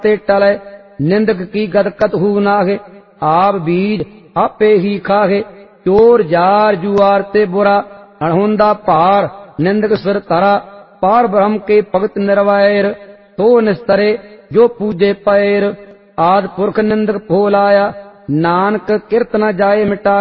ते टले, निंदक की गदकत हु नागे, आप बीज आपे ही खागे। चोर जार जुआर ते बुरा, अणहुंदा पार, निंदक सिर तरा। पार ब्रह्म के भगत निर्वैर, तो निस्तरे जो पूजे पैर। आद पुरख निंदक भोलाया, नानक किरत न जाए मिटाया।